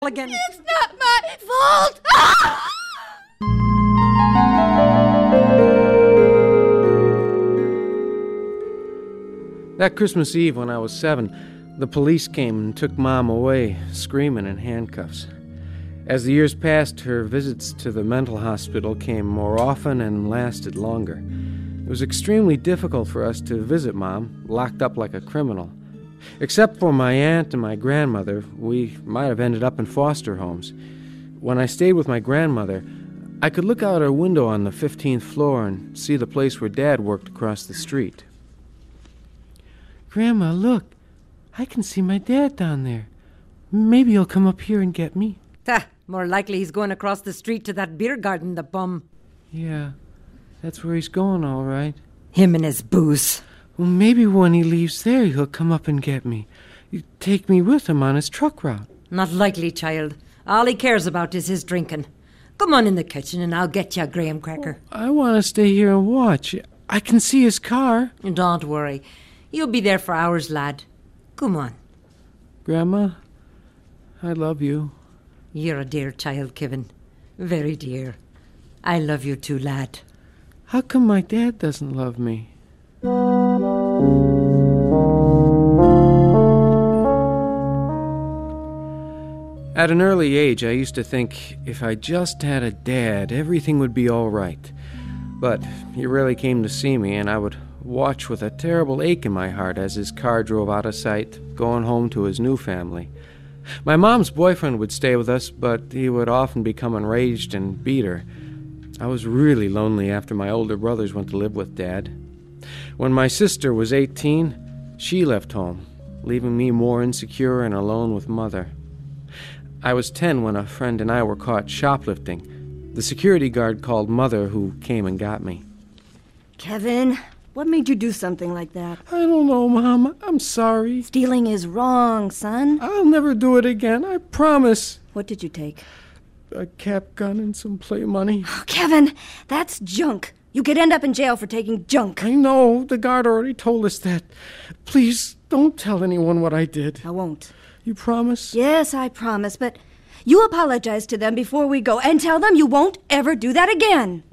again. It's not my fault. That Christmas Eve when I was 7, the police came and took Mom away, screaming in handcuffs. As the years passed, her visits to the mental hospital came more often and lasted longer. It was extremely difficult for us to visit Mom, locked up like a criminal. Except for my aunt and my grandmother, we might have ended up in foster homes. When I stayed with my grandmother, I could look out her window on the 15th floor and see the place where Dad worked across the street. Grandma, look. I can see my dad down there. Maybe he'll come up here and get me. More likely he's going across the street to that beer garden, the bum. Yeah, that's where he's going, all right. Him and his booze. Well, maybe when he leaves there, he'll come up and get me. You take me with him on his truck route. Not likely, child. All he cares about is his drinking. Come on in the kitchen and I'll get you a graham cracker. I want to stay here and watch. I can see his car. Don't worry. You'll be there for hours, lad. Come on. Grandma, I love you. You're a dear child, Kevin. Very dear. I love you too, lad. How come my dad doesn't love me? At an early age, I used to think if I just had a dad, everything would be all right. But he rarely came to see me, and I would watch with a terrible ache in my heart as his car drove out of sight, going home to his new family. My mom's boyfriend would stay with us, but he would often become enraged and beat her. I was really lonely after my older brothers went to live with Dad. When my sister was 18, she left home, leaving me more insecure and alone with Mother. I was 10 when a friend and I were caught shoplifting. The security guard called Mother, who came and got me. Kevin, what made you do something like that? I don't know, Mom. I'm sorry. Stealing is wrong, son. I'll never do it again, I promise. What did you take? A cap gun and some play money. Oh, Kevin, that's junk. You could end up in jail for taking junk. I know. The guard already told us that. Please, don't tell anyone what I did. I won't. You promise? Yes, I promise, but you apologize to them before we go and tell them you won't ever do that again.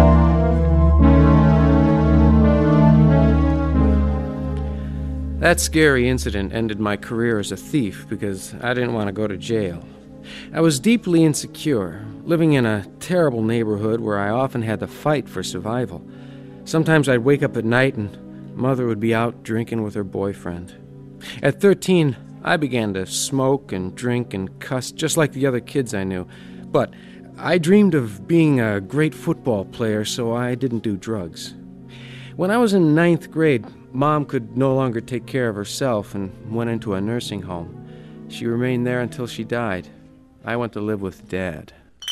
That scary incident ended my career as a thief because I didn't want to go to jail. I was deeply insecure, living in a terrible neighborhood where I often had to fight for survival. Sometimes I'd wake up at night and Mother would be out drinking with her boyfriend. At 13, I began to smoke and drink and cuss just like the other kids I knew. But I dreamed of being a great football player, so I didn't do drugs. When I was in 9th grade, Mom could no longer take care of herself and went into a nursing home. She remained there until she died. I went to live with Dad.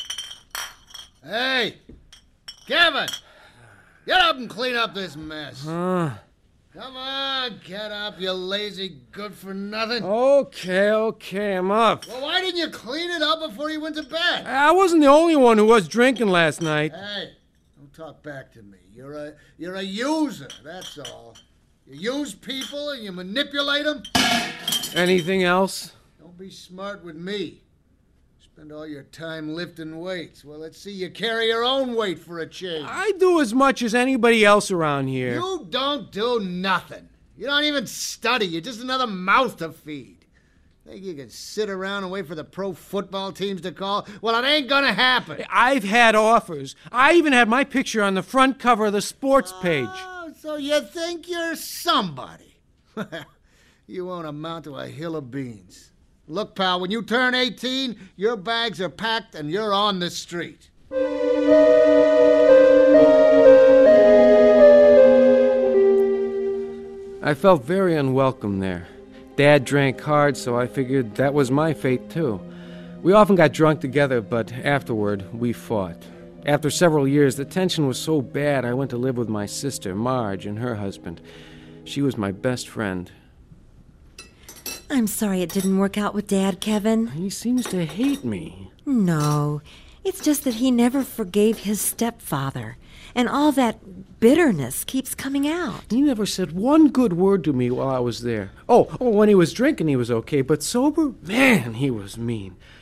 Hey, Kevin, get up and clean up this mess. Come on, get up, you lazy good-for-nothing. Okay, I'm up. Well, why didn't you clean it up before you went to bed? I wasn't the only one who was drinking last night. Hey, don't talk back to me. You're a user, that's all. You use people and you manipulate them. Anything else? Don't be smart with me. Spend all your time lifting weights. Well, let's see you carry your own weight for a change. I do as much as anybody else around here. You don't do nothing. You don't even study. You're just another mouth to feed. Think you can sit around and wait for the pro football teams to call? Well, it ain't gonna happen. I've had offers. I even had my picture on the front cover of the sports page. Oh, so you think you're somebody? You won't amount to a hill of beans. Look, pal, when you turn 18, your bags are packed and you're on the street. I felt very unwelcome there. Dad drank hard, so I figured that was my fate, too. We often got drunk together, but afterward, we fought. After several years, the tension was so bad, I went to live with my sister, Marge, and her husband. She was my best friend. I'm sorry it didn't work out with Dad, Kevin. He seems to hate me. No, it's just that he never forgave his stepfather. And all that bitterness keeps coming out. He never said one good word to me while I was there. Oh, when he was drinking, he was okay, but sober, man, he was mean.